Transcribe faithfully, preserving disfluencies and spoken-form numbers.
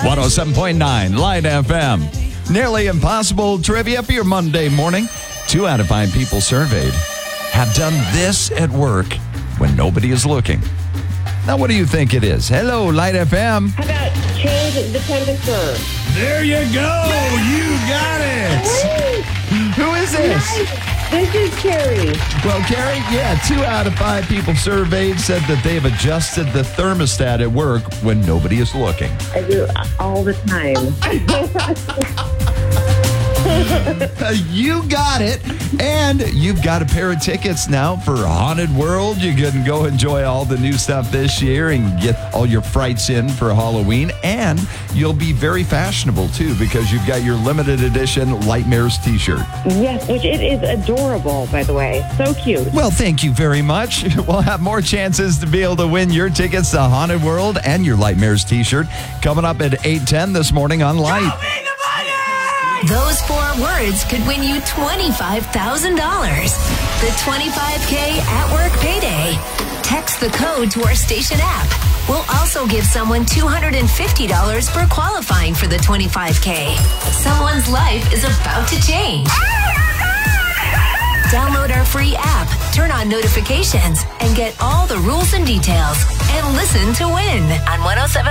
one oh seven point nine Light F M. Nearly impossible trivia for your Monday morning. Two out of five people surveyed have done this at work when nobody is looking. Now, what do you think it is? Hello, Light F M. How about change the temperature? There you go. You got it. Who is this? Nice. This is Carrie. Well, Carrie, yeah, two out of five people surveyed said that they've adjusted the thermostat at work when nobody is looking. I do all the time. You got it. And you've got a pair of tickets now for Haunted World. You can go enjoy all the new stuff this year and get all your frights in for Halloween. And you'll be very fashionable, too, because you've got your limited edition Lightmares t-shirt. Yes, which it is adorable, by the way. So cute. Well, thank you very much. We'll have more chances to be able to win your tickets to Haunted World and your Lightmares t-shirt coming up at eight ten this morning on Light. Those four words could win you twenty-five thousand dollars. The twenty-five K at work payday. Text the code to our station app. We'll also give someone two hundred fifty dollars for qualifying for the twenty-five K. Someone's life is about to change. Download our free app, turn on notifications, and get all the rules and details. And listen to win on one oh seven